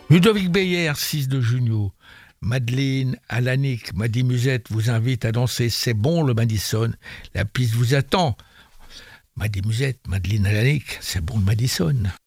Ludovic Beyer, 6 de Junio. Madeleine, Alanik, Maddy Musette vous invite à danser C'est bon le Madison. La piste vous attend. Maddy Musette, Madeleine, Alanik, c'est bon le Madison.